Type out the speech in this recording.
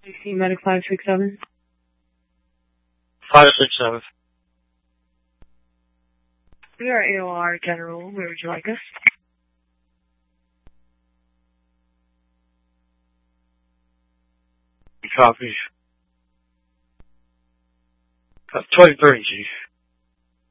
AC Medic 567. 567. We are AOR General. Where would you like us? Copy. 2030, Chief.